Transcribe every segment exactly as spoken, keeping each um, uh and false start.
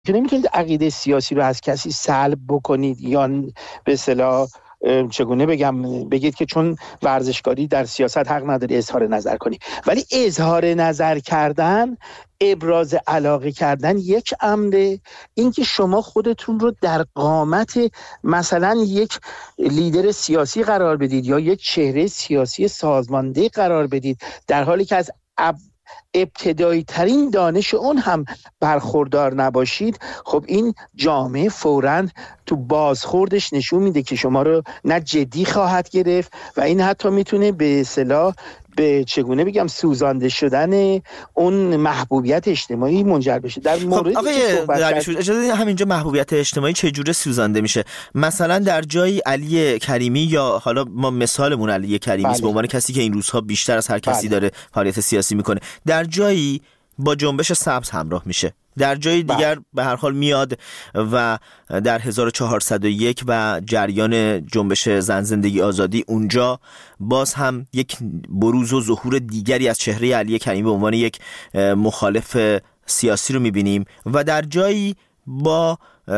که نمیتونید عقیده سیاسی رو از کسی سلب بکنید یا به اصطلاح چگونه بگم بگید که چون ورزشکاری در سیاست حق نداری اظهار نظر کنی. ولی اظهار نظر کردن، ابراز علاقه کردن یک امره، اینکه شما خودتون رو در قامت مثلا یک لیدر سیاسی قرار بدید یا یک چهره سیاسی سازمانده قرار بدید، در حالی که از اب ابتدایی ترین دانش اون هم برخوردار نباشید، خب این جامعه فوراً تو بازخوردش نشون میده که شما رو نه جدی خواهد گرفت و این حتی میتونه به اصطلاح به چگونه بگم سوزانده شدن اون محبوبیت اجتماعی منجر بشه. در موردی خب که صحبت شد اجازه همینجا محبوبیت اجتماعی چه جوره سوزانده میشه؟ مثلا در جای علی کریمی، یا حالا ما مثالمون علی کریمی است به عنوان کسی که این روزها بیشتر از هر کسی بله. داره فعالیت سیاسی میکنه، در جایی با جنبش سبز همراه میشه، در جای دیگر بله. به هر حال میاد و در هزار و چهارصد و یک و جریان جنبش زن زندگی آزادی، اونجا باز هم یک بروز و ظهور دیگری از چهره علی کریمی به عنوان یک مخالف سیاسی رو میبینیم و در جایی با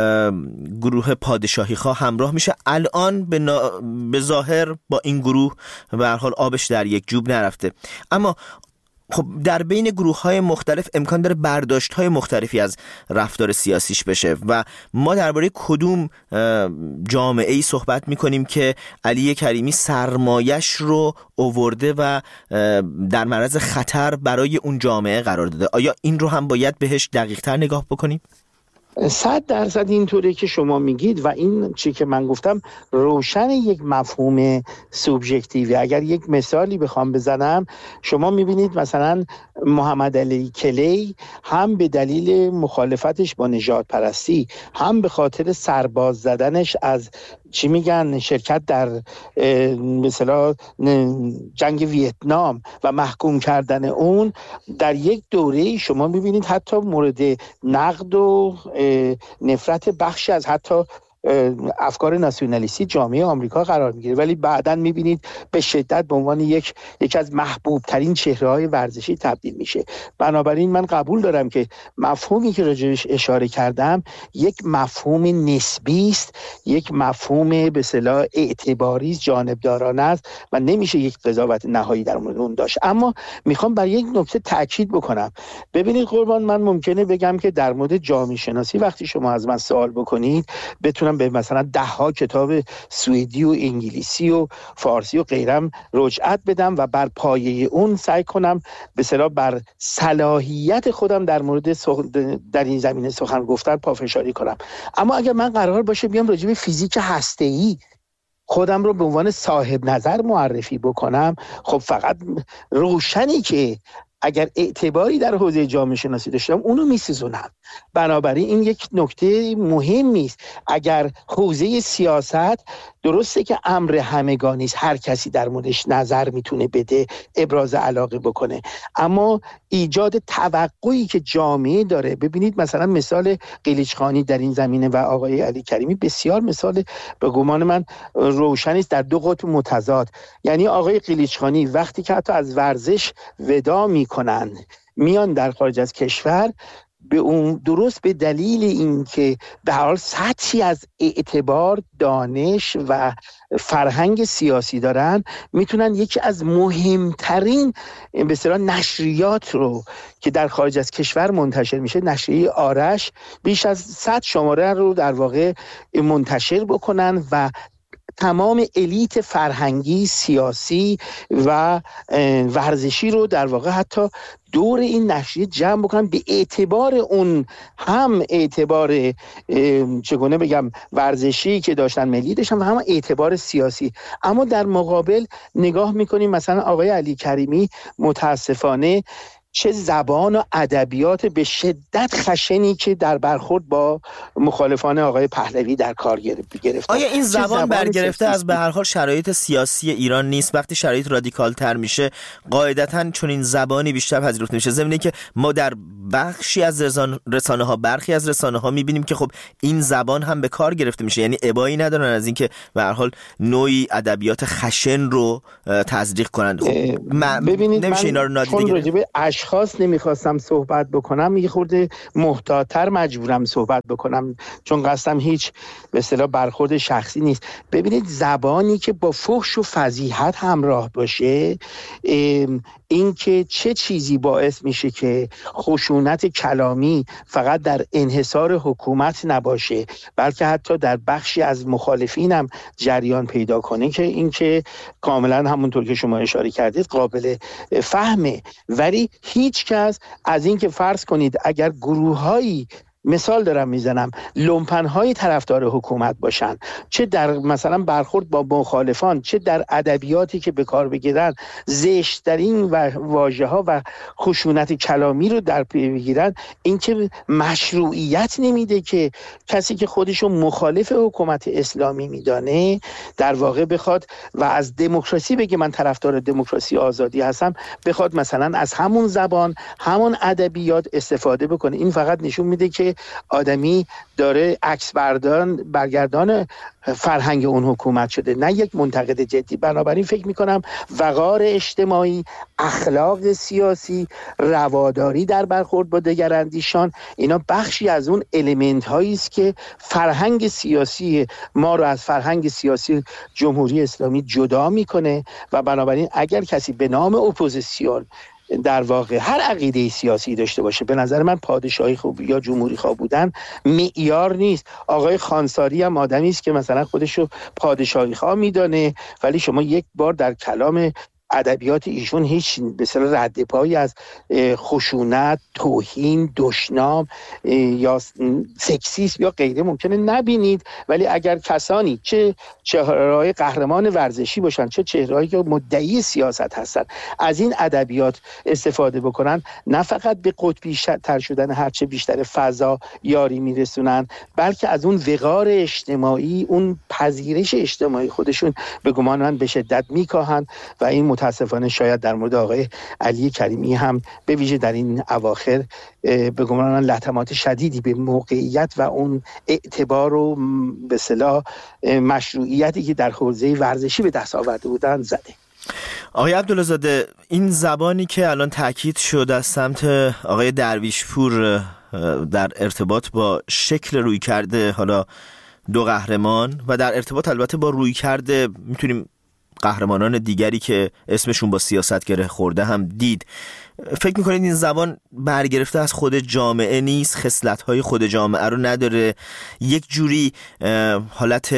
گروه پادشاهی خواه همراه میشه. الان به, نا... به ظاهر با این گروه به هر حال آبش در یک جوب نرفته، اما خب در بین گروه‌های مختلف امکان داره برداشت‌های مختلفی از رفتار سیاسیش بشه و ما درباره کدوم جامعه‌ای صحبت می‌کنیم که علی کریمی سرمایش رو آورده و در معرض خطر برای اون جامعه قرار داده؟ آیا این رو هم باید بهش دقیق‌تر نگاه بکنیم؟ صد درصد اینطوره که شما میگید و این چی که من گفتم روشن یک مفهوم سوبژکتیوی. اگر یک مثالی بخوام بزنم، شما میبینید مثلا محمد علی کلی هم به دلیل مخالفتش با نژاد پرستی، هم به خاطر سرباز زدنش از چی میگن شرکت در مثلا جنگ ویتنام و محکوم کردن اون، در یک دوره شما میبینید حتی مورد نقد و نفرت بخشی از حتی افکار ناسیونالیستی جامعه آمریکا قرار میگیره، ولی بعداً میبینید به شدت به عنوان یک یک از محبوب ترین چهره‌های ورزشی تبدیل میشه. بنابراین من قبول دارم که مفهومی که راجعش اشاره کردم یک مفهوم نسبی است، یک مفهوم به اصطلاح اعتباری جانبدارانه است و نمیشه یک قضاوت نهایی در مورد اون داشت. اما میخوام بر یک نکته تاکید بکنم. ببینید قربان، من ممکنه بگم که در مورد جامعه شناسی وقتی شما از من سوال بکنید بتونم به مثلا ده ها کتاب سوئدی و انگلیسی و فارسی و غیرم رجعت بدم و بر پایه اون سعی کنم به اصطلاح بر صلاحیت خودم در مورد سخ... در این زمینه سخن گفتن پافشاری کنم. اما اگر من قرار باشه بیام راجع به فیزیک هسته‌ای خودم رو به عنوان صاحب نظر معرفی بکنم، خب فقط روشنی که اگر اعتباری در حوزه جامعه شناسی داشتم اونو میسوزونم. بنابراین این یک نکته مهمی است. اگر حوزه سیاست درسته که امر همگانی است، هر کسی در موردش نظر میتونه بده، ابراز علاقه بکنه، اما ایجاد توقعی که جامعه داره. ببینید مثلا مثال قلیچخانی در این زمینه و آقای علی کریمی بسیار مثال به گمان من روشنی است در دو قطب متضاد. یعنی آقای قلیچخانی وقتی که حتی از ورزش وداع میکنن میان در خارج از کشور، به اون درست به دلیل اینکه به هر حال سطحی از اعتبار، دانش و فرهنگ سیاسی دارن، میتونن یکی از مهمترین به اصطلاح نشریات رو که در خارج از کشور منتشر میشه، نشریه آرش، بیش از صد شماره رو در واقع منتشر بکنن و تمام الیت فرهنگی، سیاسی و ورزشی رو در واقع حتی دور این نشریه جمع بکنن، به اعتبار اون هم اعتبار چگونه بگم ورزشی که داشتن ملی داشتن و هم اعتبار سیاسی. اما در مقابل نگاه میکنیم مثلا آقای علی کریمی متاسفانه چه زبان و ادبیات به شدت خشنی که در برخورد با مخالفان آقای پهلوی در کار گرفت. آیا این زبان, زبان برگرفته از به هر حال شرایط سیاسی ایران نیست؟ وقتی شرایط رادیکال تر میشه قاعدتاً چون این زبانی بیشتر پذیرفته میشه، ضمن که ما در بخشی از رسانه ها برخی از رسانه ها میبینیم که خب این زبان هم به کار گرفته میشه، یعنی ابایی ندارن از اینکه به هر حال نوعی ادبیات خشن رو تزریق کنن. خب ببینید نمیشه اینا رو نادیده گرفت. اشخاص نمیخواستم صحبت بکنم، یه خورده محتاط‌تر مجبورم صحبت بکنم، چون قصدم هیچ به اصطلاح برخورد شخصی نیست. ببینید زبانی که با فحش و فضیحت همراه باشه، این که چه چیزی باعث میشه که خشونت کلامی فقط در انحصار حکومت نباشه، بلکه حتی در بخشی از مخالفین هم جریان پیدا کنه، که این که کاملا همونطور که شما اشاره کردید قابل فهمه. ولی هیچ کس از این که فرض کنید اگر گروه‌هایی، مثال دارم میزنم، لومپن‌های طرفدار حکومت باشن، چه در مثلا برخورد با مخالفان، چه در ادبیاتی که به کار بگیرن زشت‌ترین واژه‌ها و خشونت کلامی رو در پی بگیرن، این که مشروعیت نمیده که کسی که خودشو مخالف حکومت اسلامی میدانه در واقع بخواد و از دموکراسی بگه من طرفدار دموکراسی آزادی هستم، بخواد مثلا از همون زبان، همون ادبیات استفاده بکنه. این فقط نشون میده که آدمی داره عکس بردان برگردان فرهنگ اون حکومت شده، نه یک منتقد جدی. بنابراین فکر میکنم وقار اجتماعی، اخلاق سیاسی، رواداری در برخورد با دگراندیشان، اینا بخشی از اون المنت هایی است که فرهنگ سیاسی ما رو از فرهنگ سیاسی جمهوری اسلامی جدا میکنه. و بنابراین اگر کسی به نام اپوزیسیون در واقع هر عقیده سیاسی داشته باشه، به نظر من پادشاهی خوب یا جمهوری خواه بودن معیار نیست. آقای خانساری هم آدمی است که مثلا خودشو پادشاهی خواه میدانه، ولی شما یک بار در کلام ادبیات ایشون هیچ به اصطلاح رد پایی از خشونت، توهین، دشنام یا سکسیسم یا غیره ممکنه نبینید. ولی اگر کسانی چه چهره‌های قهرمان ورزشی باشن، چه چهره‌هایی که مدعی سیاست هستن، از این ادبیات استفاده بکنن، نه فقط به قطبی تر شدن هرچه بیشتر فضا یاری میرسونن، بلکه از اون وقار اجتماعی، اون پذیرش اجتماعی خودشون به گمان من به شدت میکاهن. و این متاسفانه شاید در مورد آقای علی کریمی هم به ویژه در این اواخر به گمان من لطمات شدیدی به موقعیت و اون اعتبار و به اصطلاح مشروعیتی که در حوزه ورزشی به دست آورده بودن زده. آقای عبدالله‌زاده، این زبانی که الان تاکید شد از سمت آقای درویشپور در ارتباط با شکل رویکرد حالا دو قهرمان و در ارتباط البته با رویکرد میتونیم قهرمانان دیگری که اسمشون با سیاست گره خورده هم دید، فکر میکنید این زبان برگرفته از خود جامعه نیست؟ خصلت‌های خود جامعه رو نداره؟ یک جوری حالت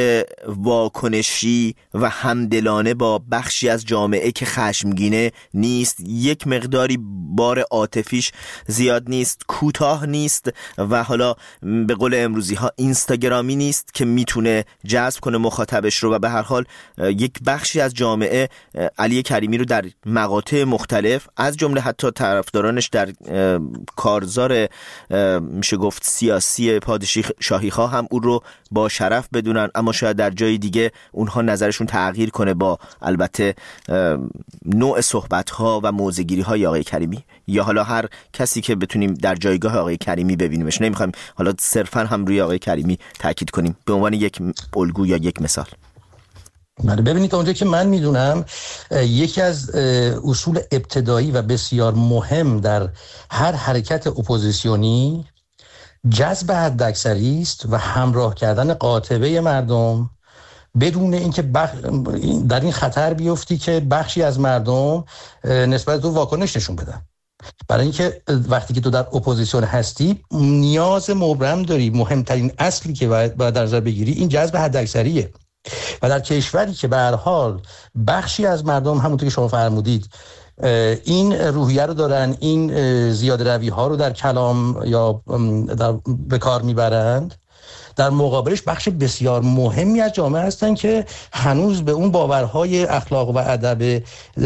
واکنشی و همدلانه با بخشی از جامعه که خشمگینه نیست؟ یک مقداری بار عاطفیش زیاد نیست؟ کوتاه نیست؟ و حالا به قول امروزی ها اینستاگرامی نیست که میتونه جذب کنه مخاطبش رو؟ و به هر حال یک بخشی از جامعه علی کریمی رو در مقاطع مختلف از جمله حتی طرفدارانش در کارزار میشه گفت سیاسی پادشاهی خواه هم اون رو با شرف بدونن، اما شاید در جای دیگه اونها نظرشون تغییر کنه با البته نوع صحبت‌ها و موضع‌گیری‌های آقای کریمی، یا حالا هر کسی که بتونیم در جایگاه آقای کریمی ببینیمش. نمیخوایم حالا صرفا هم روی آقای کریمی تاکید کنیم، به عنوان یک الگو یا یک مثال. بله، ببینید اونجا که من میدونم یکی از اصول ابتدایی و بسیار مهم در هر حرکت اپوزیسیونی جذب حداکثری است و همراه کردن قاطبه مردم بدون اینکه بخ... در این خطر بیفتی که بخشی از مردم نسبت به واکنش نشون بدن. برای اینکه وقتی که تو در اپوزیسیون هستی نیاز مبرم داری، مهمترین اصلی که باید در نظر بگیری این جذب حداکثریه. و در کشوری که به هر حال بخشی از مردم همونطور که شما فرمودید این روحیه رو دارن، این زیاده روی ها رو در کلام یا در به کار میبرند، در مقابلش بخش بسیار مهمی از جامعه هستن که هنوز به اون باورهای اخلاق و ادب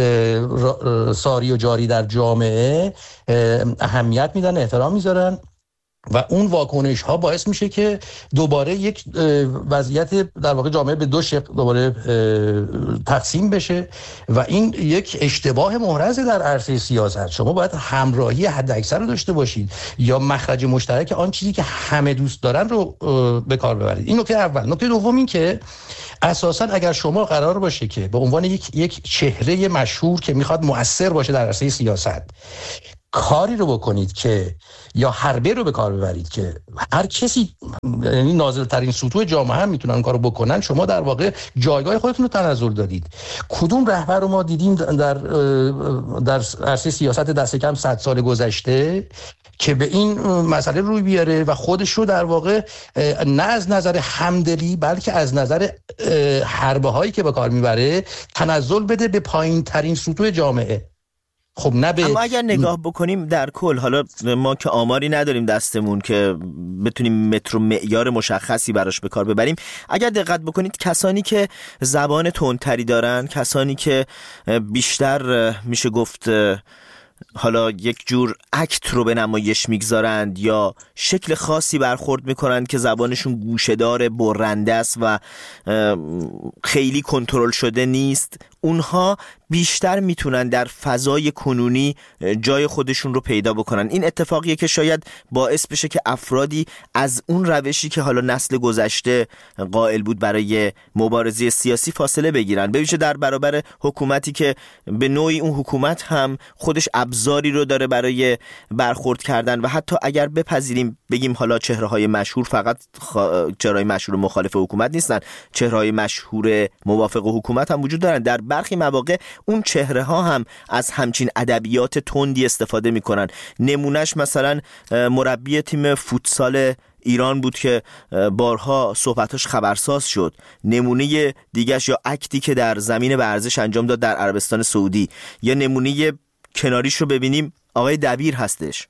ساری و جاری در جامعه اهمیت میدن، احترام میذارن و اون واکنش ها باعث میشه که دوباره یک وضعیت در واقع جامعه به دو شق دوباره تقسیم بشه و این یک اشتباه محرز در عرصه سیاست. شما باید همراهی حداکثر رو داشته باشید یا مخرج مشترک آن چیزی که همه دوست دارن رو به کار ببرید. این نکته اول. نکته دوم این که اساساً اگر شما قرار باشه که به عنوان یک یک چهره مشهور که میخواد مؤثر باشه در عرصه سیاست کاری رو بکنید که یا حربه رو به کار ببرید که هر کسی، یعنی نازل‌ترین سطوح جامعه هم میتونن کارو بکنن، شما در واقع جایگاه خودتون رو تنزل دادید. کدوم رهبر رو ما دیدیم در در عرصه سیاست دست کم صد سال گذشته که به این مسئله روی بیاره و خودش رو در واقع نه از نظر همدلی بلکه از نظر حربه هایی که به کار میبره تنزل بده به پایین ترین سطوح جامعه؟ خب نه به... اما اگر نگاه بکنیم در کل، حالا ما که آماری نداریم دستمون که بتونیم متر و معیار مشخصی براش به کار ببریم، اگر دقت بکنید کسانی که زبان تندتری دارن، کسانی که بیشتر میشه گفت حالا یک جور اکت رو به نمایش میگذارند یا شکل خاصی برخورد میکنند که زبانشون گوشه‌دار، برنده است و خیلی کنترل شده نیست، اونها بیشتر میتونن در فضای کنونی جای خودشون رو پیدا بکنن. این اتفاقیه که شاید باعث بشه که افرادی از اون روشی که حالا نسل گذشته قائل بود برای مبارزه سیاسی فاصله بگیرن، ببینید در برابر حکومتی که به نوعی اون حکومت هم خودش ابزاری رو داره برای برخورد کردن و حتی اگر بپذیریم بگیم حالا چهره‌های مشهور فقط خا... چهره‌های مشهور مخالف حکومت نیستن، چهره‌های مشهور موافق حکومت هم وجود دارن. در برخی مواقع اون چهره ها هم از همچین ادبیات تندی استفاده میکنن. نمونهش مثلا مربی تیم فوتسال ایران بود که بارها صحبتاش خبرساز شد. نمونه دیگهش یا اکتی که در زمین ورزش انجام داد در عربستان سعودی، یا نمونه کناریش رو ببینیم آقای دبیر هستش.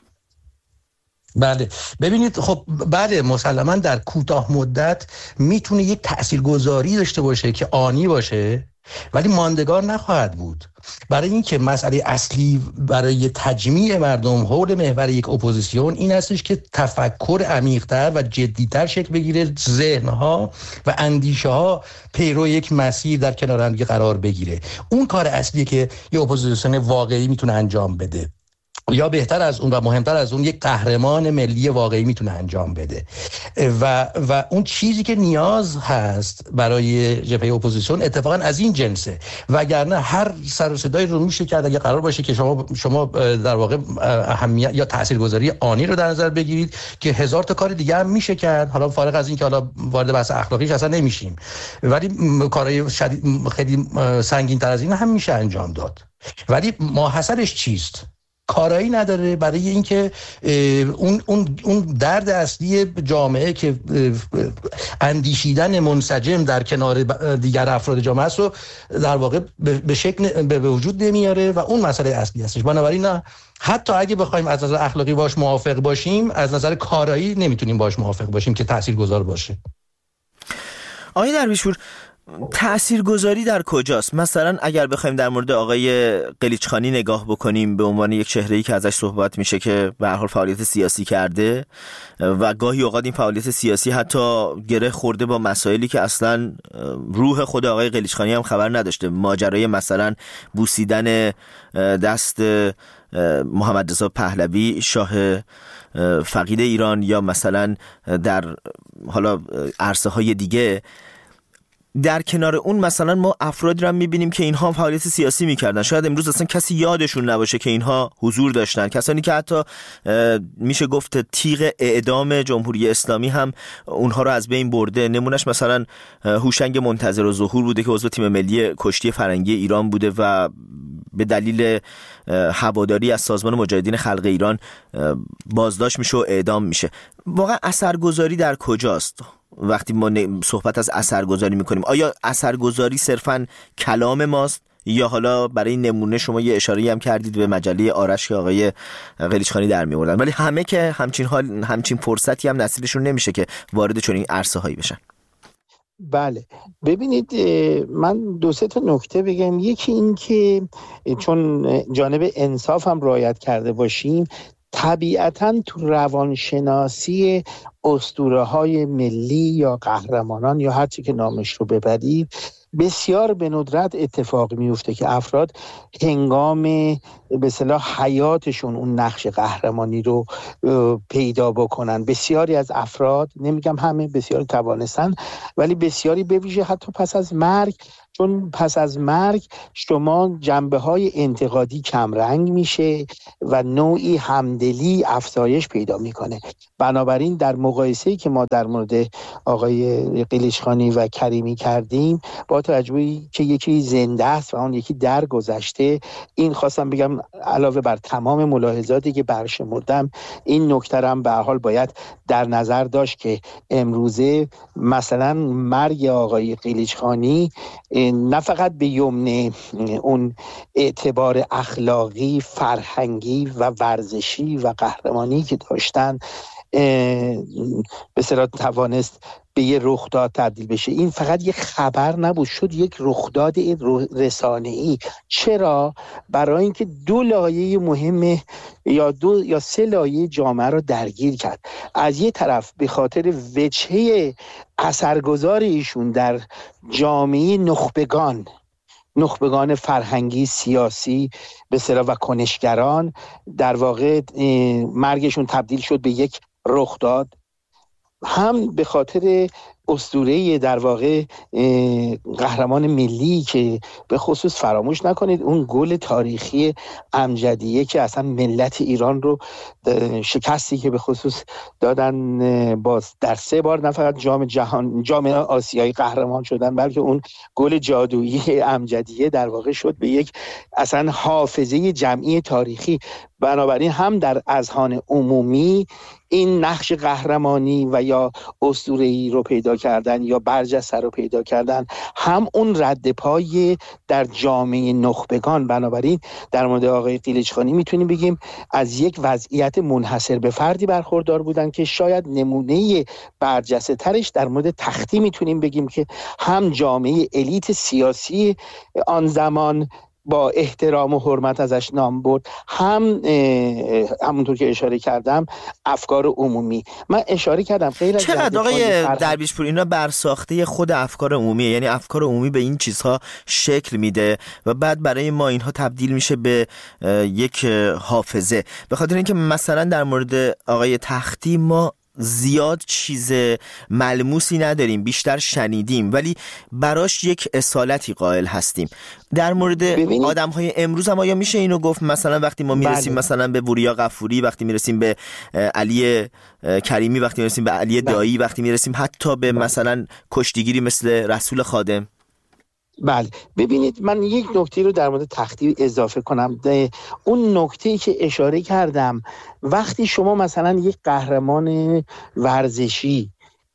بله ببینید، خب بله مسلماً در کوتاه مدت میتونه یک تاثیرگذاری داشته باشه که آنی باشه ولی ماندگار نخواهد بود. برای اینکه مسئله اصلی برای تجمیع مردم حول محور یک اپوزیسیون این هستش که تفکر عمیق‌تر و جدی‌تر شکل بگیره، ذهن‌ها و اندیشه‌ها پیرو یک مسیر در کنار هم قرار بگیره. اون کار اصلیه که یه اپوزیسیون واقعی میتونه انجام بده، یا بهتر از اون و مهمتر از اون یک قهرمان ملی واقعی میتونه انجام بده. و و اون چیزی که نیاز هست برای جبهه اپوزیسیون اتفاقا از این جنسه، وگرنه هر سر و صدایی رو میشه کرد اگه قرار باشه که شما شما در واقع اهمیت یا تاثیرگذاری آنی رو در نظر بگیرید که هزار تا کار دیگه هم میشه کرد، حالا فارغ از این که حالا وارد بحث اخلاقیش اصلا نمیشیم، ولی کارهای شدید خیلی سنگین تر از این هم میشه انجام داد. ولی ماحصلش چیست؟ کارایی نداره برای اینکه اون اون اون درد اصلی جامعه که اندیشیدن منسجم در کنار دیگر افراد جامعه است رو در واقع به شکل به وجود نمیاره و اون مسئله اصلی هستش. بنابراین نه، حتی اگه بخوایم از نظر اخلاقی باش موافق باشیم، از نظر کارایی نمیتونیم باش موافق باشیم که تاثیرگذار باشه. آقای درویشپور، تأثیرگذاری در کجاست؟ مثلا اگر بخوایم در مورد آقای قلیچخانی نگاه بکنیم به عنوان یک چهره‌ای که ازش صحبت میشه که به هر حال فعالیت سیاسی کرده و گاهی اوقات این فعالیت سیاسی حتی گره خورده با مسائلی که اصلا روح خود آقای قلیچخانی هم خبر نداشته، ماجرای مثلا بوسیدن دست محمد رضا پهلوی شاه فقید ایران، یا مثلا در حالا عرصه های دیگه. در کنار اون مثلا ما افرادی رو میبینیم که اینها فعالیت سیاسی میکردن، شاید امروز اصلا کسی یادشون نباشه که اینها حضور داشتن، کسانی که حتی میشه گفت تیغ اعدام جمهوری اسلامی هم اونها رو از بین برده. نمونهش مثلا هوشنگ منتظر و ظهور بوده که عضو تیم ملی کشتی فرنگی ایران بوده و به دلیل هواداری از سازمان مجاهدین خلق ایران بازداشت میشه و اعدام میشه. واقعا اثرگذاری در کجاست وقتی ما صحبت از اثرگذاری میکنیم؟ آیا اثرگذاری صرفاً کلام ماست، یا حالا برای نمونه شما یه اشاره‌ای هم کردید به مجله آرش که آقای قلیچخانی در میوردن، ولی همه که همچین حال همچین فرصتی هم نصیبشون نمیشه که وارد چنین عرصه هایی بشن. بله ببینید، من دو سه تا نکته بگم. یکی این که چون جانب انصاف هم رعایت کرده باشیم، طبیعتاً تو روانشناسی اسطوره‌های ملی یا قهرمانان یا هر چی که نامش رو ببرید، بسیار به ندرت اتفاق میفته که افراد هنگام به اصطلاح حیاتشون اون نقش قهرمانی رو پیدا بکنن. بسیاری از افراد، نمیگم همه، بسیاری توانستن، ولی بسیاری به ویژه حتی پس از مرگ چون پس از مرگ شما جنبه‌های انتقادی کمرنگ میشه و نوعی همدلی افزایش پیدا میکنه. بنابراین در مقایسه‌ای که ما در مورد آقای قلیچخانی و کریمی کردیم، با توجه به که یکی زنده است و اون یکی درگذشته، این خواستم بگم علاوه بر تمام ملاحظاتی که برشمردم، این نکته هم به هر حال باید در نظر داشت که امروزه مثلا مرگ آقای قلیچخانی نه فقط به یمن اون اعتبار اخلاقی، فرهنگی و ورزشی و قهرمانی که داشتن به اصطلاح توانست به یه رخداد تبدیل بشه، این فقط یک خبر نبود، شد یک رخداد رسانه‌ای. چرا؟ برای اینکه دو لایه مهم یا دو یا سه لایه جامعه رو درگیر کرد. از یه طرف به خاطر وجهه اثرگذار ایشون در جامعه نخبگان نخبگان فرهنگی، سیاسی به اصطلاح و کنشگران، در واقع مرگشون تبدیل شد به یک رخداد، هم به خاطر اسطوره در واقع قهرمان ملی که به خصوص فراموش نکنید اون گل تاریخی امجدیه که اصلا ملت ایران رو شکستی که به خصوص دادن، باز در سه بار نه فقط جام جهان جام آسیایی قهرمان شدن، بلکه اون گل جادویی امجدیه در واقع شد به یک اصلا حافظه جمعی تاریخی. بنابراین هم در اذهان عمومی این نقش قهرمانی و یا اسطوره‌ای رو پیدا کردن یا برجسته رو پیدا کردن، هم اون رد پای در جامعه نخبگان. بنابراین در مورد آقای قلیچخانی میتونیم بگیم از یک وضعیت منحصر به فردی برخوردار بودن که شاید نمونه برجسته ترش در مورد تختی میتونیم بگیم که هم جامعه الیت سیاسی آن زمان با احترام و حرمت ازش نام برد، هم همونطور که اشاره کردم افکار عمومی. من اشاره کردم غیر از چقدر آقای درویشپور اینا برساخته خود افکار عمومیه، یعنی افکار عمومی به این چیزها شکل میده و بعد برای ما اینها تبدیل میشه به یک حافظه. به خاطر اینکه مثلا در مورد آقای تختی ما زیاد چیز ملموسی نداریم، بیشتر شنیدیم، ولی براش یک اصالتی قائل هستیم. در مورد آدم‌های امروز هم آیا میشه اینو گفت؟ مثلا وقتی ما میرسیم بله. مثلا به وریا غفوری، وقتی میرسیم به علی کریمی، وقتی میرسیم به علی دایی، وقتی میرسیم حتی به مثلا کشتیگیری مثل رسول خادم. بله ببینید، من یک نکته رو در مورد تختی اضافه کنم. اون نکته‌ای که اشاره کردم، وقتی شما مثلا یک قهرمان ورزشی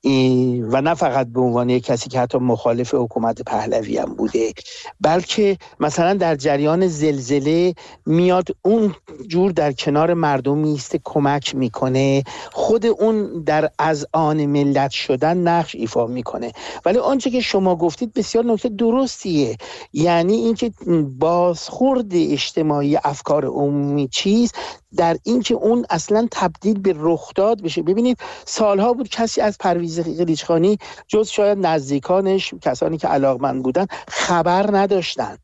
و نه فقط به عنوان یک کسی که حتی مخالف حکومت پهلوی هم بوده، بلکه مثلا در جریان زلزله میاد اون جور در کنار مردم میسته، کمک میکنه، خود اون در اذعان ملت شدن نقش ایفا میکنه. ولی آنچه که شما گفتید بسیار نکته درستیه، یعنی اینکه بازخورد اجتماعی افکار عمومی چیز در این که اون اصلا تبدیل به رخداد بشه. ببینید سالها بود کسی از پرویز قلیچخانی جز شاید نزدیکانش، کسانی که علاقمند بودن، خبر نداشتن.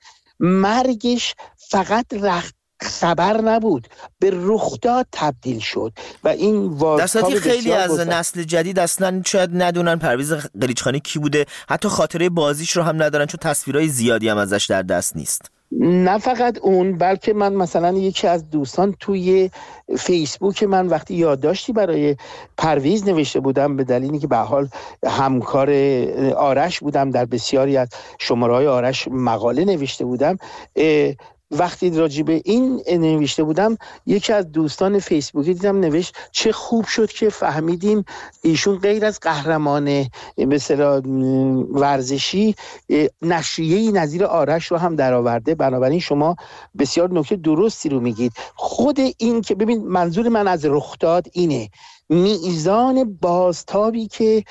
مرگش فقط رخ خبر نبود، به رخداد تبدیل شد و این واقعا خیلی از بسید. نسل جدید اصلا شاید ندونن پرویز قلیچخانی کی بوده، حتی خاطره بازیش رو هم ندارن، چون تصویرهای زیادی هم ازش در دست نیست. نه فقط اون، بلکه من مثلا یکی از دوستان توی فیسبوک من وقتی یادداشتی برای پرویز نوشته بودم، به دلیلی که به حال همکار آرش بودم، در بسیاری از شماره‌های آرش مقاله نوشته بودم، وقتی راجع به این نوشته بودم یکی از دوستان فیسبوکی دیدم نوشت چه خوب شد که فهمیدیم ایشون غیر از قهرمان به اصطلاح ورزشی نشریه‌ای نظیر آرش رو هم درآورده. بنابراین شما بسیار نکته درستی رو میگید. خود این که ببین، منظور من از رخداد اینه، میزان بازتابی که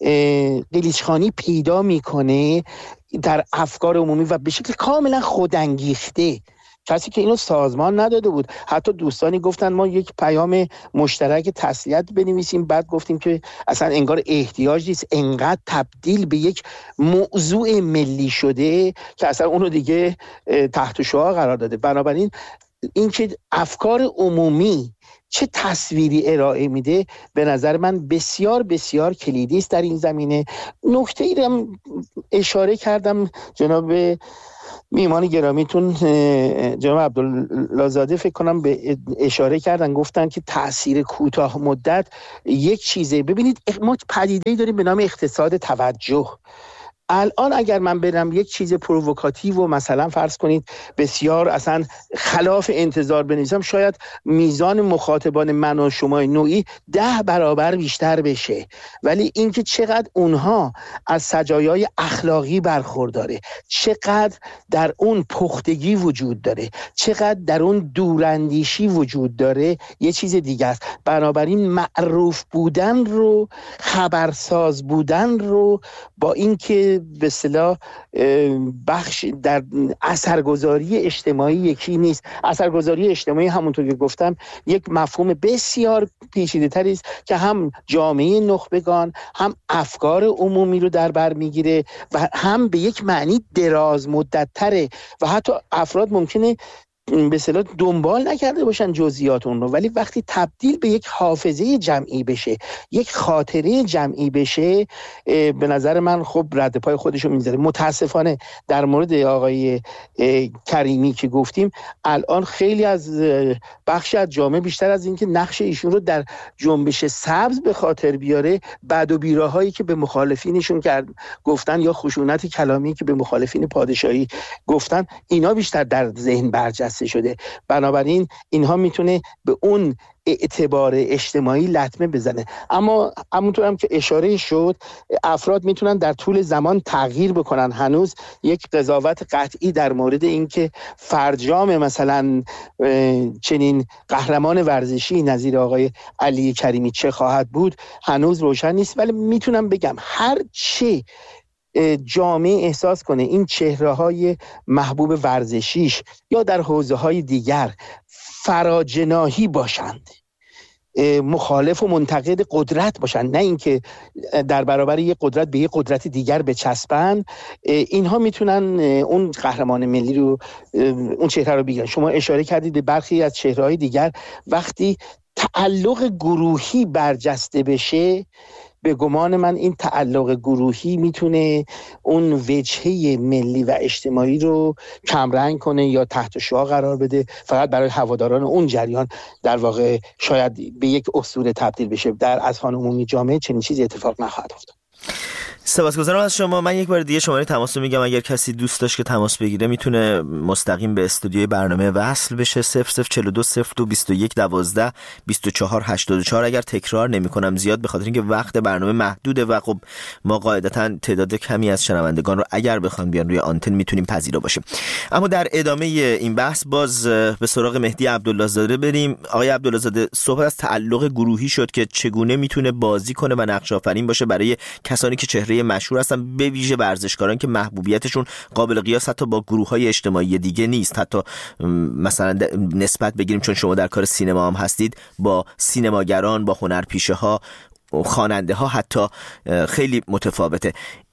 قلیچخانی پیدا میکنه در افکار عمومی و به شکل کاملا خودانگیخته، کسی که اینو سازمان نداده بود. حتی دوستانی گفتن ما یک پیام مشترک تسلیت بنویسیم، بعد گفتیم که اصلا انگار احتیاج نیست، انقدر تبدیل به یک موضوع ملی شده که اصلا اونو دیگه تحت شعاع قرار داده. بنابراین اینکه افکار عمومی چه تصویری ارائه میده به نظر من بسیار بسیار کلیدی است در این زمینه. نکته ای رو اشاره کردم جناب میهمان گرامیتون جناب عبدالله‌زاده فکر کنم به اشاره کردن، گفتن که تأثیر کوتاه مدت یک چیزه. ببینید ما پدیده‌ای داریم به نام اقتصاد توجه. الان اگر من برم یک چیز پرووکاتیو و مثلا فرض کنید بسیار اصلا خلاف انتظار بنویسم، شاید میزان مخاطبان من و شما نوعی ده برابر بیشتر بشه، ولی اینکه چقدر اونها از سجایای اخلاقی برخورداره، چقدر در اون پختگی وجود داره، چقدر در اون دوراندیشی وجود داره، یه چیز دیگه است. بنابراین معروف بودن رو، خبرساز بودن رو با اینکه به اصطلاح بخش در اثرگذاری اجتماعی یکی نیست. اثرگذاری اجتماعی همونطور که گفتم یک مفهوم بسیار پیچیده‌تری است که هم جامعه نخبگان، هم افکار عمومی رو در بر میگیره و هم به یک معنی دراز مدت تره و حتی افراد ممکنه به اصطلاح دنبال نکرده باشن جزئیات اون رو، ولی وقتی تبدیل به یک حافظه جمعی بشه، یک خاطره جمعی بشه، به نظر من خب رد پای خودشو میذاره. متاسفانه در مورد آقای کریمی که گفتیم، الان خیلی از بخش از جامعه بیشتر از اینکه نقش ایشون رو در جنبش سبز به خاطر بیاره، بد و بیراهایی که به مخالفینشون کرد گفتن یا خشونت کلامی که به مخالفین پادشاهی گفتن، اینا بیشتر در ذهن برجسته شده. بنابراین اینها میتونه به اون اعتبار اجتماعی لطمه بزنه. اما همونطور هم که اشاره شد، افراد میتونن در طول زمان تغییر بکنن. هنوز یک قضاوت قطعی در مورد اینکه فرجام مثلا چنین قهرمان ورزشی نظیر آقای علی کریمی چه خواهد بود هنوز روشن نیست، ولی میتونم بگم هر چه جامعه احساس کنه این چهره‌های محبوب ورزشیش یا در حوزه‌های دیگر فراجناحی باشند، مخالف و منتقد قدرت باشند، نه اینکه در برابر یک قدرت به یک قدرت دیگر بچسبند، اینها میتونن اون قهرمان ملی رو، اون چهره رو بگیرن. شما اشاره کردید به برخی از چهره‌های دیگر، وقتی تعلق گروهی برجسته بشه، به گمان من این تعلق گروهی میتونه اون وجهه ملی و اجتماعی رو کمرنگ کنه یا تحت شعاع قرار بده، فقط برای هواداران اون جریان در واقع شاید به یک اسطوره تبدیل بشه. در اذهان عمومی جامعه چنین چیزی اتفاق نخواهد افتاد. سپاسگزارم از شما. من یک بار دیگه شماره تماس رو میگم، اگر کسی دوست داشت که تماس بگیره میتونه مستقیم به استودیوی برنامه وصل بشه. صفر صفر چهل و دو صفر دو بیست و یک دوازده بیست و چهار هشتاد و چهار. اگر تکرار نمی‌کنم زیاد به خاطر اینکه وقت برنامه محدوده و خب ما قاعدتاً تعداد کمی از شنوندگان رو اگر بخوان بیان روی آنتن میتونیم پذیرا باشیم. اما در ادامه این بحث باز به سراغ مهدی عبدالله‌زاده بریم. آقای عبدالله‌زاده، صحبت از تعلق گروهی شد که چگونه میتونه بازی کنه و نقش آفرین باشه برای کسانی که چهره مشهور هستن، به ویژه ورزشکاران که محبوبیتشون قابل قیاس حتی با گروه‌های اجتماعی دیگه نیست. حتی مثلا نسبت بگیریم، چون شما در کار سینما هم هستید، با سینماگران، با هنرپیشه‌ها، خواننده‌ها حتی خیلی متفاوته.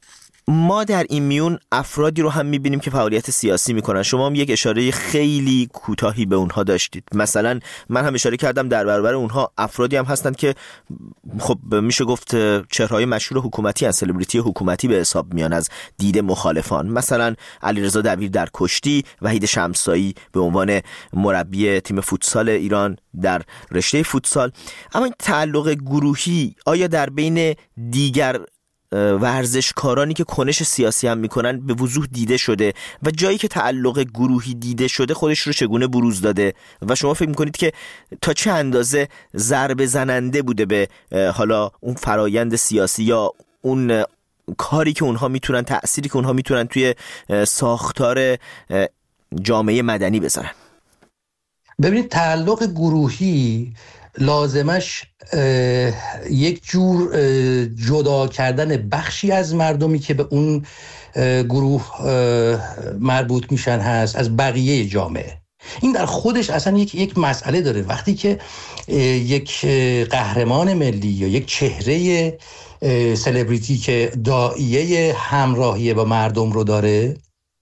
ما در این میون افرادی رو هم میبینیم که فعالیت سیاسی میکنن. شما هم یک اشاره خیلی کوتاهی به اونها داشتید. مثلا من هم اشاره کردم در برابر اونها افرادی هم هستند که خب میشه گفت چهره‌های مشهور حکومتی هستند، سلبریتی حکومتی به حساب میان از دید مخالفان. مثلا علیرضا دبیر در کشتی، وحید شمسایی به عنوان مربی تیم فوتسال ایران در رشته فوتسال. اما این تعلق گروهی آیا در بین دیگر ورزشکارانی که کنش سیاسی هم میکنن به وضوح دیده شده و جایی که تعلق گروهی دیده شده خودش رو چگونه بروز داده و شما فکر میکنید که تا چه اندازه ضربه زننده بوده به حالا اون فرایند سیاسی یا اون کاری که اونها میتونن، تأثیری که اونها میتونن توی ساختار جامعه مدنی بذارن؟ ببینید، تعلق گروهی لازمش یک جور جدا کردن بخشی از مردمی که به اون گروه مربوط میشن هست از بقیه جامعه. این در خودش اصلا یک یک مسئله داره. وقتی که یک قهرمان ملی یا یک چهره سلبریتی که داعیه همراهی با مردم رو داره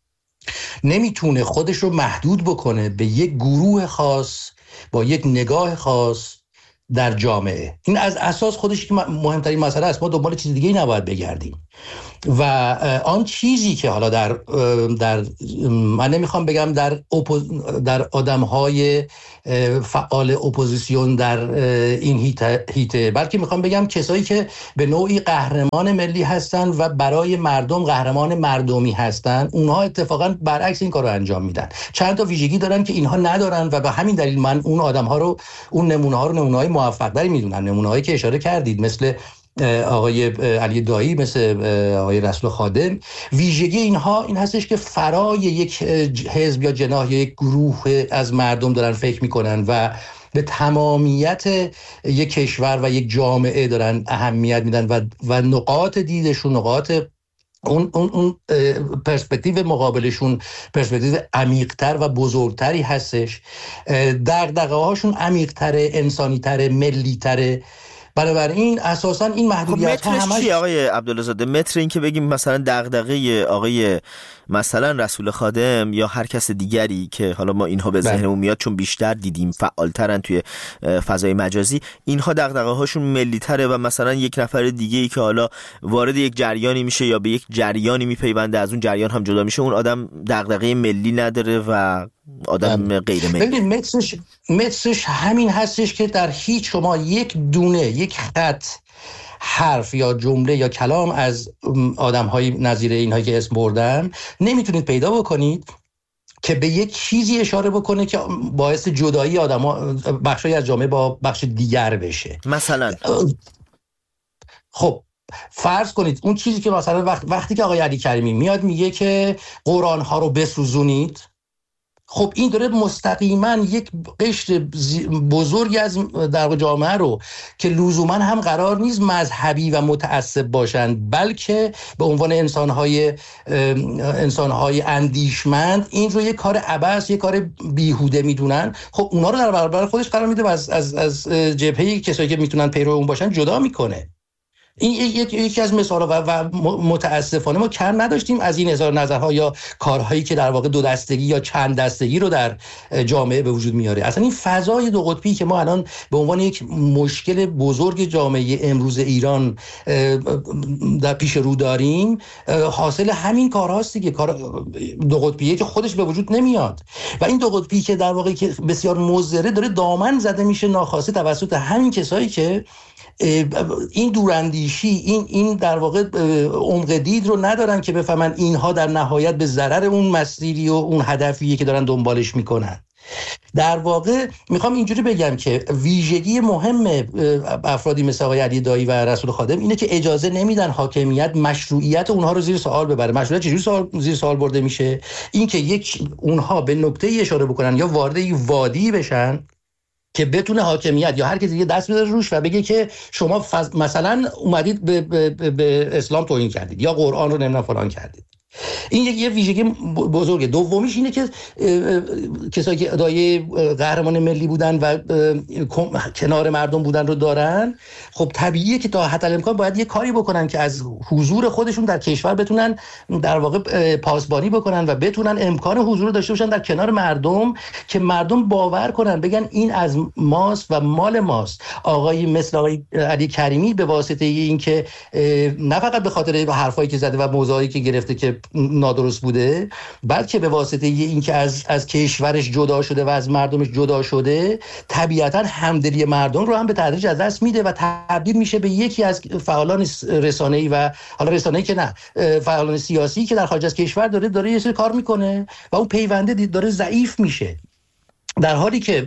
نمیتونه خودش رو محدود بکنه به یک گروه خاص با یک نگاه خاص در جامعه. این از اساس خودش که مهمترین مسئله است. ما دنبال چیز دیگه ای نباید بگردیم و آن چیزی که حالا در در من نمیخوام بگم در اپوز... در آدم‌های فعال اپوزیسیون در این هیته, هیته بلکه میخوام بگم کسایی که به نوعی قهرمان ملی هستن و برای مردم قهرمان مردمی هستن، اونها اتفاقا برعکس این کارو انجام میدن. چند تا ویژگی دارن که اینها ندارن و به همین دلیل من اون آدم‌ها رو، اون نمونه‌ها رو نمونه‌های موفق‌تری میدونم. نمونه‌هایی که اشاره کردید مثل آقای علی دایی، مثل آقای رسول خادم، ویژگی اینها این هستش که فرای یک حزب یا جناح یا یک گروه از مردم دارن فکر میکنن و به تمامیت یک کشور و یک جامعه دارن اهمیت میدن و و نقاط دیدشون، نقاط اون اون اون پرسپکتیو مقابلشون پرسپکتیو عمیق‌تر و بزرگتری هستش. دغدغه‌هاشون عمیق‌تره، انسانی‌تره، ملی‌تره. بنابراین اساساً این محدودیت ها همش چیه آقای عبدالله؟ متر این که بگیم مثلا دغدغه آقای مثلا رسول خادم یا هر کس دیگری که حالا ما اینها به ذهنمون میاد چون بیشتر دیدیم فعالترن توی فضای مجازی، اینها دغدغه هاشون ملی تره و مثلا یک نفر دیگه ای که حالا وارد یک جریانی میشه یا به یک جریانی میپیونده از اون جریان هم جدا میشه، اون آدم دغدغه ملی نداره و آدم غیر ملی. ببین مترش مترش همین هستش که در هیچ شما یک دونه، یک خط، حرف یا جمله یا کلام از آدم‌های نظیر اینهایی که اسم بردم نمیتونید پیدا بکنید که به یک چیزی اشاره بکنه که باعث جدایی آدم‌ها، بخشی از جامعه با بخش دیگر بشه. مثلا خب فرض کنید اون چیزی که مثلا وقت وقتی که آقای علی کریمی میاد میگه که قرآن ها رو بسوزونید، خب این داره مستقیما یک قشر بزرگی از در جامعه رو که لزوما هم قرار نیست مذهبی و متعصب باشند بلکه به عنوان انسان‌های انسان‌های اندیشمند این رو یک کار عبث، یک کار بیهوده میدونن، خب اونا رو در برابر خودش قرار میده و از از از جبهه کسایی که میتونن پیرو اون باشن جدا میکنه. این یک یکی از مثال‌ها و متاسفانه ما کم نداشتیم از این اظهار نظرها یا کارهایی که در واقع دو دستگی یا چند دستگی رو در جامعه به وجود میاره. اصلا این فضای دو قطبی که ما الان به عنوان یک مشکل بزرگ جامعه امروز ایران در پیش رو داریم حاصل همین کارهاست دیگه، کار دو قطبیه که خودش به وجود نمیاد و این دو قطبی که در واقع که بسیار مضره داره دامن زده میشه ناخواسته توسط همین کسایی که این دوراندیشی، این این در واقع عمق دید رو ندارن که بفهمن اینها در نهایت به ضرر اون مسیری و اون هدفیه که دارن دنبالش میکنن. در واقع میخوام اینجوری بگم که ویژگی مهم افرادی مثل آقای علی دایی و رسول خادم اینه که اجازه نمیدن حاکمیت مشروعیت اونها رو زیر سوال ببره. مشروعیت چجوری سوال زیر سوال برده میشه؟ این که یک اونها به نقطه‌ای اشاره بکنن یا وارد یک وادی بشن که بتونه حاکمیت یا هر کسی دیگه دست بذاره روش و بگه که شما فز... مثلا اومدید به, به, به اسلام توهین کردید یا قرآن رو نمیدونم فلان کردید. این یه ویژگی بزرگه. دومیش اینه که کسایی که ادعای قهرمان ملی بودن و کنار مردم بودن رو دارن، خب طبیعیه که تا حتی الامکان باید یه کاری بکنن که از حضور خودشون در کشور بتونن در واقع پاسبانی بکنن و بتونن امکان حضور داشته باشن در کنار مردم که مردم باور کنن، بگن این از ماست و مال ماست. آقای مثل آقای علی کریمی به واسطه این که نه فقط به خاطر حرفایی که زده و موضوعی که گرفته که نادرست بوده، بلکه به واسطه این که از از کشورش جدا شده و از مردمش جدا شده، طبیعتا همدلی مردم رو هم به تدریج از دست میده و تبدیل میشه به یکی از فعالان رسانه‌ای و حالا رسانه‌ای که نه، فعالان سیاسی که در خارج از کشور داره داره یه سری کار میکنه و اون پیونده داره ضعیف میشه. در حالی که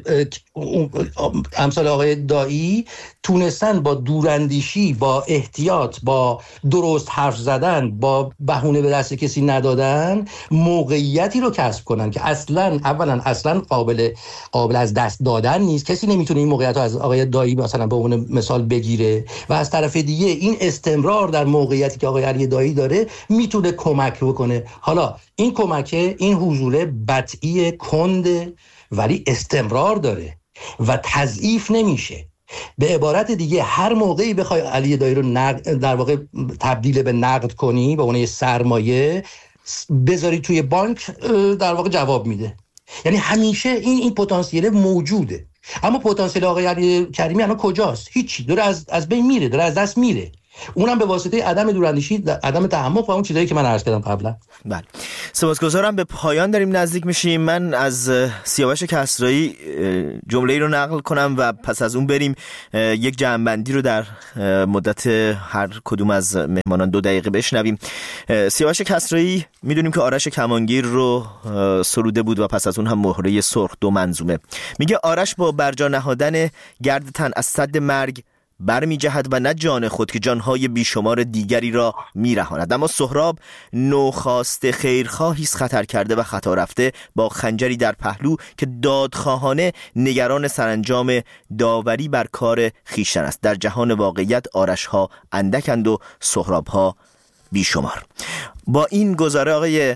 امثال آقای دایی تونستن با دوراندیشی، با احتیاط، با درست حرف زدن، با بهونه به دست کسی ندادن موقعیتی رو کسب کنن که اصلا اولا اصلا قابل قابل از دست دادن نیست. کسی نمیتونه این موقعیت رو از آقای دایی مثلا به عنوان مثال بگیره و از طرف دیگه این استمرار در موقعیتی که آقای علی دایی داره میتونه کمک بکنه. حالا این کمکه، این حضور بطئی کنده ولی استمرار داره و تضعیف نمیشه. به عبارت دیگه هر موقعی بخوای علی دایی رو نقد در واقع تبدیل به نقد کنی به عنوان سرمایه بذاری توی بانک، در واقع جواب میده. یعنی همیشه این این پتانسیل موجوده. اما پتانسیل آقای علی کریمی الان کجاست؟ هیچی، داره از از بین میره، داره از دست میره، اونم به واسطه عدم دوراندیشی، عدم تحمق و اون چیزایی که من عرض کردم قبلا. بله، سپاسگزارم. به پایان داریم نزدیک میشیم. من از سیاوش کسرایی جمله‌ای رو نقل کنم و پس از اون بریم یک جمع‌بندی رو در مدت هر کدوم از مهمانان دو دقیقه بشنویم. سیاوش کسرایی میدونیم که آرش کمانگیر رو سروده بود و پس از اون هم مهره سرخ، دو منظومه. میگه آرش با برجا نهادن گرد تن از سد مرگ برمی جهد و نه جان خود که جانهای بیشمار دیگری را می رهاند. اما سهراب نوخاسته خیرخواهی است خطر کرده و خطا رفته، با خنجری در پهلو که دادخواهانه نگران سرانجام داوری بر کار خویشتن است. در جهان واقعیت آرش ها اندکند و سهراب ها بیشمار. با این گزاره آقای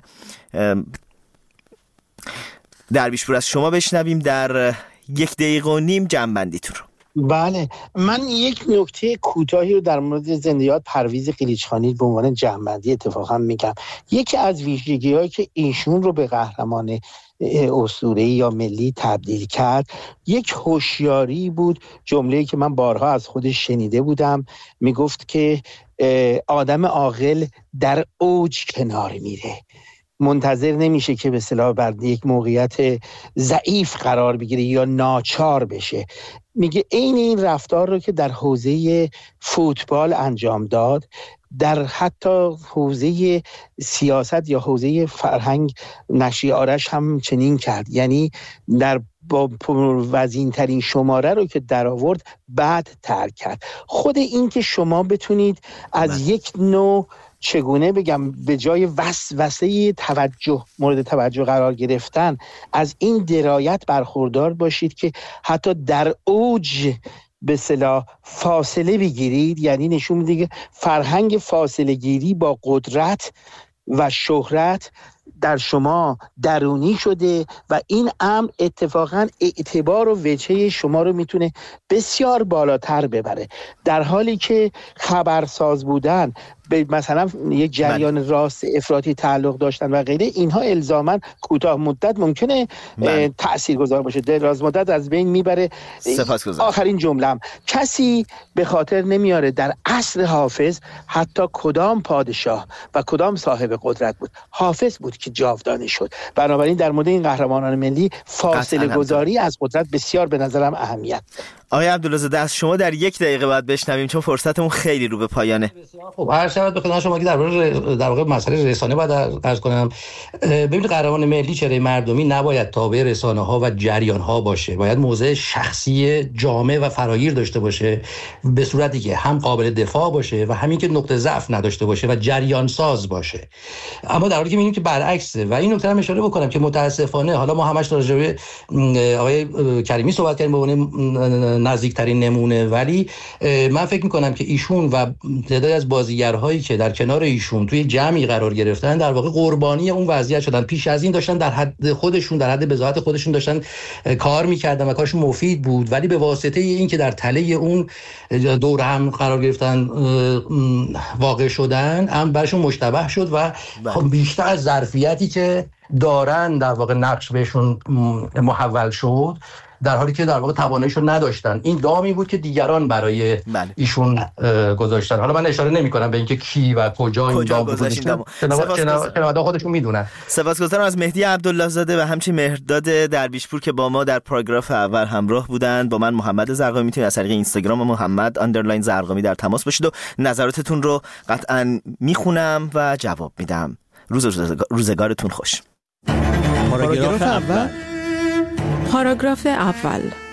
درویشپور از شما بشنویم در یک دقیقه و نیم جمع‌بندیتون رو. بله، من یک نکته کوتاهی رو در مورد زندیات پرویز قلیچخانی به عنوان جمع‌بندی اتفاقا میگم. یکی از ویژگی‌هایی که ایشون رو به قهرمان اسطوره‌ای یا ملی تبدیل کرد یک هوشیاری بود، جمله‌ای که من بارها از خودش شنیده بودم، میگفت که آدم عاقل در اوج کنار میره، منتظر نمیشه که به اصطلاح بر یک موقعیت ضعیف قرار بگیره یا ناچار بشه. میگه عین این رفتار رو که در حوزه فوتبال انجام داد، در حتی حوزه سیاست یا حوزه فرهنگ نشی آرش هم چنین کرد. یعنی در با وزین ترین شماره رو که در آورد بعد ترک کرد. خود این که شما بتونید از من. یک نوع چگونه بگم به جای وسوسه توجه مورد توجه قرار گرفتن از این درایت برخوردار باشید که حتی در اوج به اصطلاح فاصله بگیرید، یعنی نشون میده که فرهنگ فاصله گیری با قدرت و شهرت در شما درونی شده و این امر اتفاقا اعتبار و وجهه شما رو میتونه بسیار بالاتر ببره، در حالی که خبرساز بودن به مثلا یک جریان راست افراطی تعلق داشتن و غیره، اینها الزاما کوتاه مدت ممکنه تاثیرگذار باشه، دراز مدت از بین میبره. آخرین جمله‌ام، کسی به خاطر نمیاره در عصر حافظ حتی کدام پادشاه و کدام صاحب قدرت بود، حافظ بود که جاودانه شد. بنابراین در مورد این قهرمانان ملی فاصله گذاری از قدرت بسیار به نظرم اهمیت. آقای عبدالله از شما در یک دقیقه باید بشنویم چون فرصتمون خیلی رو به پایانه. خب هر شب به خدمت شما که در واقع در واقع مسئله رسانه باید عرض کنم. ببینید قهرمان ملی چهره مردمی نباید تابع رسانه ها و جریان ها باشه، باید موضع شخصی جامع و فراگیر داشته باشه، به صورتی که هم قابل دفاع باشه و همین که نقطه ضعف نداشته باشه و جریان ساز باشه. اما در حالی که می‌بینیم که برعکسه و این نکته رو اشاره بکنم که متاسفانه حالا ما همش راجع به آقای کریمی صحبت کردیم به عنوان نزدیکترین نمونه، ولی من فکر میکنم که ایشون و تعدادی از بازیگرهایی که در کنار ایشون توی جمعی قرار گرفتن در واقع قربانی اون وضعیت شدن. پیش از این داشتن در حد خودشون، در حد بضاعت خودشون داشتن کار میکردن و کارشون مفید بود، ولی به واسطه این که در تله اون دور هم قرار گرفتن واقع شدن، هم برشون مشتبه شد و خب بیشتر از ظرفیتی که دارن در واقع نقش بهشون محول شد، در حالی که در واقع تواناییشو نداشتن. این دامی بود که دیگران برای بله. ایشون گذاشتن. حالا من اشاره نمی‌کنم به اینکه کی و کجا این دام گذاشتن، شنونده خودشون میدونن. سپاسگزارم از مهدی عبدالله زاده و همچنین مهرداد درویشپور که با ما در پاراگراف اول همراه بودند. با من محمد زرقامی میتونید از طریق اینستاگرام محمد آندرلاین زرقامی در تماس باشید و نظراتتون رو قطعاً میخونم و جواب میدم. روز روزگارتون خوش. پاراگراف اول. پاراگراف اول